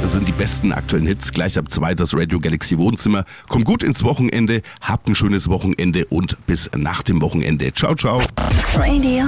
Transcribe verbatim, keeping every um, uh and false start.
Das sind die besten aktuellen Hits. Gleich ab zwei das Radio Galaxy Wohnzimmer. Kommt gut ins Wochenende, habt ein schönes Wochenende und bis nach dem Wochenende. Ciao, ciao. Radio